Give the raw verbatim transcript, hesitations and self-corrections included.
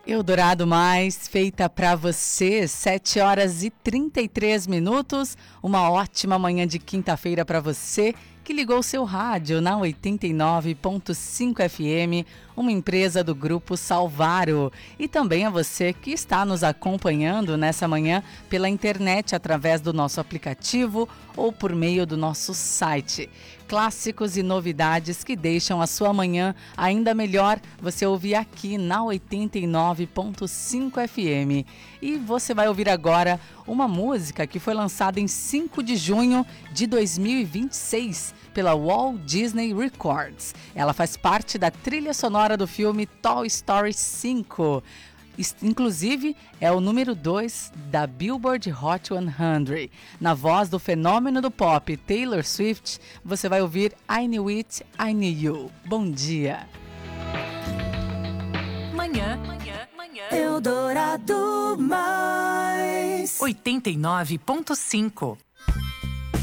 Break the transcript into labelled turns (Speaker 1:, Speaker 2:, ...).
Speaker 1: Eldorado Mais, feita para você, sete horas e trinta e três minutos. Uma ótima manhã de quinta-feira para você que ligou seu rádio na oitenta e nove ponto cinco F M, uma empresa do Grupo Salvaro. E também a você que está nos acompanhando nessa manhã pela internet através do nosso aplicativo ou por meio do nosso site. Clássicos e novidades que deixam a sua manhã ainda melhor, você ouve aqui na oitenta e nove ponto cinco F M. E você vai ouvir agora uma música que foi lançada em cinco de junho de dois mil e vinte e seis pela Walt Disney Records. Ela faz parte da trilha sonora do filme Toy Story cinco. Inclusive, é o número dois da Billboard Hot cem. Na voz do fenômeno do pop Taylor Swift, você vai ouvir I Knew It, I Knew You. Bom dia.
Speaker 2: Manhã, manhã, manhã.
Speaker 3: Eldorado Mais.
Speaker 2: oitenta e nove ponto cinco.